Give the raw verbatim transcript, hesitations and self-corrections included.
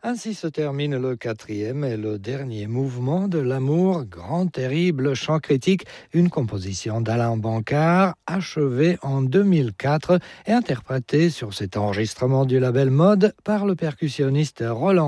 Ainsi se termine le quatrième et le dernier mouvement de L'amour, grand terrible chant critique, une composition d'Alain Bancard, achevée en deux mille quatre et interprétée sur cet enregistrement du label Mode par le percussionniste Roland